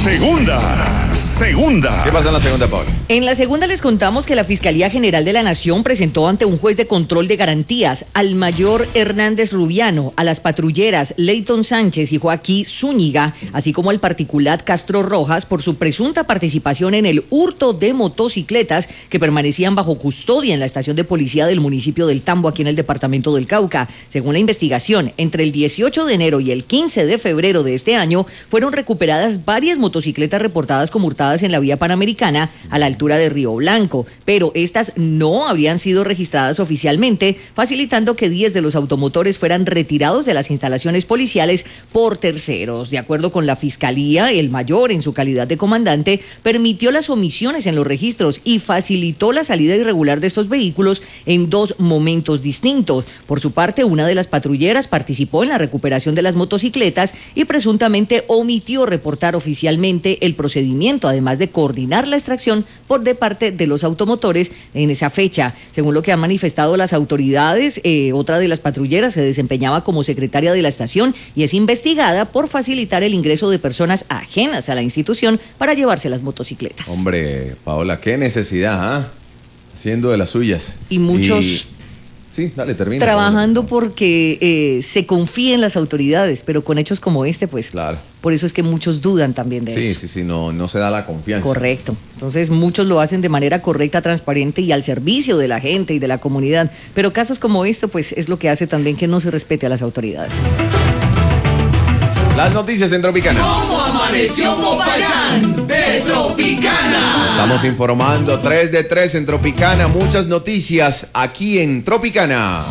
Segunda. ¿Qué pasa en la segunda, Paula? En la segunda les contamos que la Fiscalía General de la Nación presentó ante un juez de control de garantías al mayor Hernández Rubiano, a las patrulleras Leyton Sánchez y Joaquín Zúñiga, así como al particular Castro Rojas por su presunta participación en el hurto de motocicletas que permanecían bajo custodia en la estación de policía del municipio del Tambo, aquí en el departamento del Cauca. Según la investigación, entre el 18 de enero y el 15 de febrero de este año fueron recuperadas varias motocicletas reportadas como hurtadas en la vía panamericana a la altura de Río Blanco, pero estas no habrían sido registradas oficialmente, facilitando que 10 de los automotores fueran retirados de las instalaciones policiales por terceros. De acuerdo con la Fiscalía, el mayor, en su calidad de comandante, permitió las omisiones en los registros y facilitó la salida irregular de estos vehículos en dos momentos distintos. Por su parte, una de las patrulleras participó en la recuperación de las motocicletas y presuntamente omitió reportar oficialmente el procedimiento, además de coordinar la extracción de parte de los automotores en esa fecha. Según lo que han manifestado las autoridades, otra de las patrulleras se desempeñaba como secretaria de la estación y es investigada por facilitar el ingreso de personas ajenas a la institución para llevarse las motocicletas. Hombre, Paola, qué necesidad, ¿ah? Haciendo de las suyas. Y muchos... Sí, dale, termina. Trabajando porque se confía en las autoridades, pero con hechos como este, pues, claro. Por eso es que muchos dudan también de eso. Sí, no se da la confianza. Correcto. Entonces, muchos lo hacen de manera correcta, transparente y al servicio de la gente y de la comunidad. Pero casos como este, pues, es lo que hace también que no se respete a las autoridades. Las noticias en Tropicana. ¿Cómo amaneció Popayán de Tropicana? Estamos informando 3 de 3 en Tropicana. Muchas noticias aquí en Tropicana.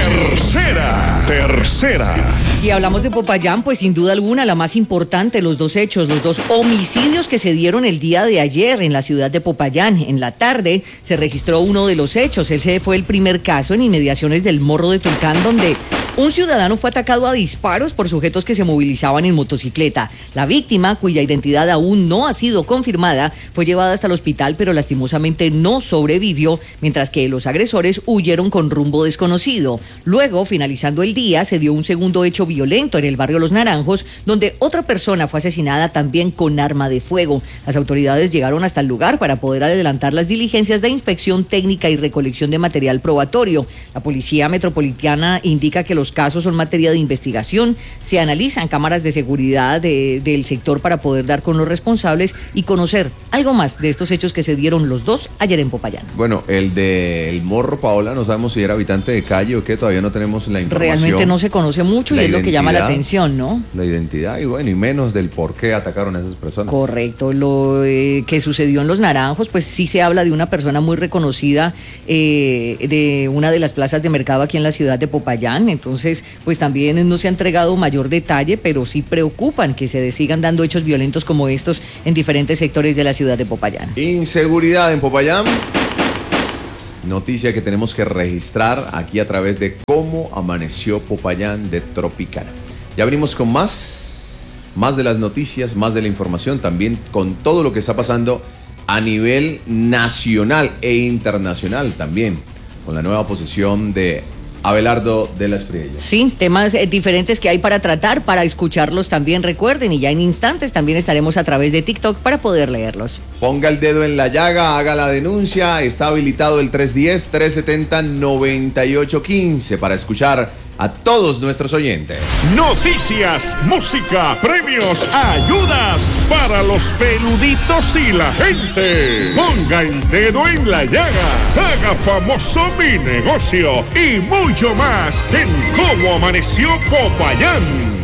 Tercera. Si hablamos de Popayán, pues sin duda alguna la más importante, los dos homicidios que se dieron el día de ayer en la ciudad de Popayán. En la tarde se registró uno de los hechos. Ese fue el primer caso en inmediaciones del Morro de Tulcán, donde un ciudadano fue atacado a disparos por sujetos que se movilizaban en motocicleta. La víctima, cuya identidad aún no ha sido confirmada, fue llevada hasta el hospital, pero lastimosamente no sobrevivió, mientras que los agresores huyeron con rumbo desconocido. Luego, finalizando el día, se dio un segundo hecho violento en el barrio Los Naranjos, donde otra persona fue asesinada también con arma de fuego. Las autoridades llegaron hasta el lugar para poder adelantar las diligencias de inspección técnica y recolección de material probatorio. La Policía Metropolitana indica que los casos son materia de investigación, se analizan cámaras de seguridad del sector para poder dar con los responsables y conocer algo más de estos hechos que se dieron los dos ayer en Popayán. Bueno, el del Morro, Paola, no sabemos si era habitante de calle o qué, todavía no tenemos la información. Realmente no se conoce mucho y es lo que llama la atención, ¿no? La identidad y bueno, y menos del por qué atacaron a esas personas. Correcto, lo que sucedió en Los Naranjos, pues sí se habla de una persona muy reconocida de una de las plazas de mercado aquí en la ciudad de Popayán. Entonces, pues también no se ha entregado mayor detalle, pero sí preocupan que se sigan dando hechos violentos como estos en diferentes sectores de la ciudad de Popayán. Inseguridad en Popayán. Noticia que tenemos que registrar aquí a través de Cómo Amaneció Popayán de Tropicana. Ya venimos con más de las noticias, más de la información, también con todo lo que está pasando a nivel nacional e internacional también, con la nueva posición de Abelardo de la Espriella. Sí, temas diferentes que hay para tratar, para escucharlos también, recuerden, y ya en instantes también estaremos a través de TikTok para poder leerlos. Ponga el dedo en la llaga, haga la denuncia, está habilitado el 310-370-9815 para escuchar a todos nuestros oyentes. Noticias, música, premios, ayudas para los peluditos y la gente. Ponga el dedo en la llaga, haga famoso mi negocio y mucho más en Cómo Amaneció Popayán.